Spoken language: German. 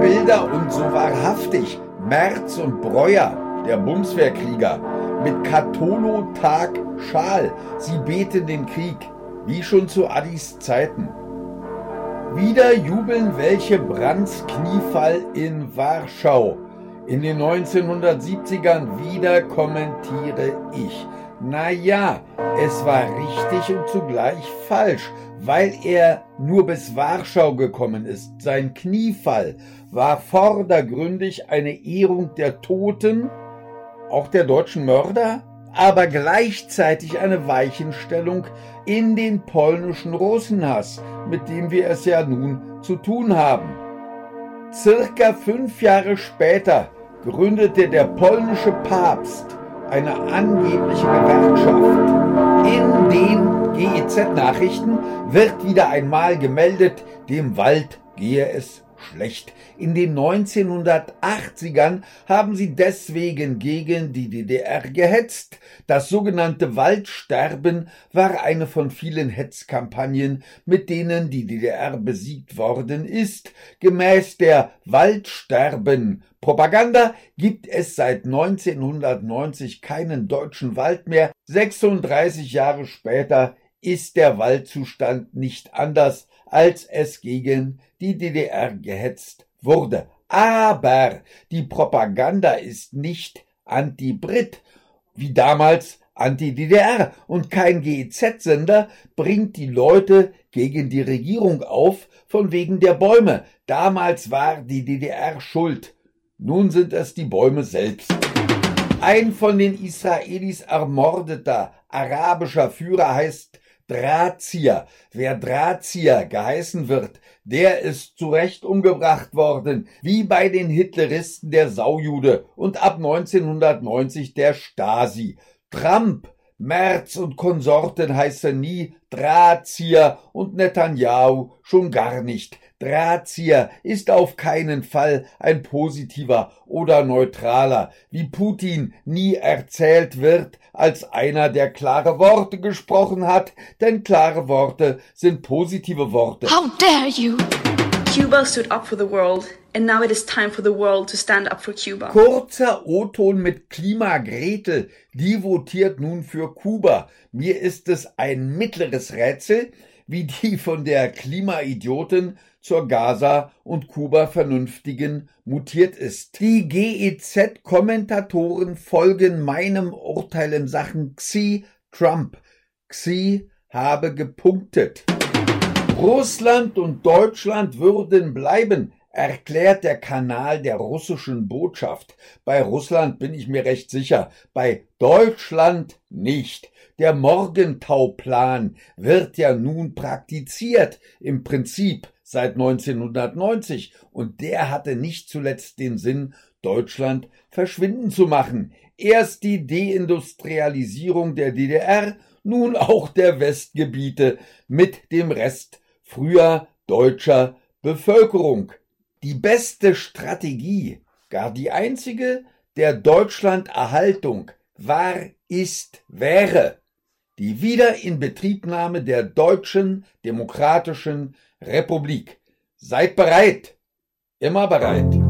Bilder und so wahrhaftig. Merz und Breuer, der Bundeswehrkrieger, mit Katholotag Schal. Sie beten den Krieg, wie schon zu Addis Zeiten. Wieder jubeln welche Brandts Kniefall in Warschau. In den 1970ern wieder kommentiere ich. Naja, es war richtig und zugleich falsch, weil er nur bis Warschau gekommen ist. Sein Kniefall war vordergründig eine Ehrung der Toten, auch der deutschen Mörder, aber gleichzeitig eine Weichenstellung in den polnischen Russenhass, mit dem wir es ja nun zu tun haben. Circa 5 Jahre später gründete der polnische Papst eine angebliche Gewerkschaft. In den GEZ-Nachrichten wird wieder einmal gemeldet, dem Wald gehe es schlecht. In den 1980ern haben sie deswegen gegen die DDR gehetzt. Das sogenannte Waldsterben war eine von vielen Hetzkampagnen, mit denen die DDR besiegt worden ist. Gemäß der Waldsterben-Propaganda gibt es seit 1990 keinen deutschen Wald mehr. 36 Jahre später ist der Waldzustand nicht anders, als es gegen die DDR gehetzt wurde. Aber die Propaganda ist nicht anti-Brit, wie damals anti-DDR, und kein GEZ-Sender bringt die Leute gegen die Regierung auf, von wegen der Bäume. Damals war die DDR schuld, nun sind es die Bäume selbst. Ein von den Israelis ermordeter arabischer Führer heißt Drahtzieher. Wer Drahtzieher geheißen wird, der ist zu Recht umgebracht worden, wie bei den Hitleristen der Saujude und ab 1990 der Stasi. Trump, Merz und Konsorten heißen nie Drahtzieher und Netanyahu schon gar nicht. Drahtzieher ist auf keinen Fall ein positiver oder neutraler, wie Putin nie erzählt wird, als einer, der klare Worte gesprochen hat, denn klare Worte sind positive Worte. How dare you! Cuba stood up for the world, and now it is time for the world to stand up for Cuba. Kurzer O-Ton mit Klima Gretel, die votiert nun für Kuba. Mir ist es ein mittleres Rätsel, wie die von der Klimaidiotin zur Gaza- und Kuba-Vernünftigen mutiert ist. Die GEZ-Kommentatoren folgen meinem Urteil in Sachen Xi Trump. Xi habe gepunktet. Russland und Deutschland würden bleiben, erklärt der Kanal der russischen Botschaft. Bei Russland bin ich mir recht sicher, bei Deutschland nicht. Der Morgenthau-Plan wird ja nun praktiziert, im Prinzip seit 1990, und der hatte nicht zuletzt den Sinn, Deutschland verschwinden zu machen. Erst die Deindustrialisierung der DDR, nun auch der Westgebiete mit dem Rest früher deutscher Bevölkerung. Die beste Strategie, gar die einzige, der Deutschlanderhaltung war, ist, wäre die Wiederinbetriebnahme der Deutschen Demokratischen Republik. Seid bereit, immer bereit.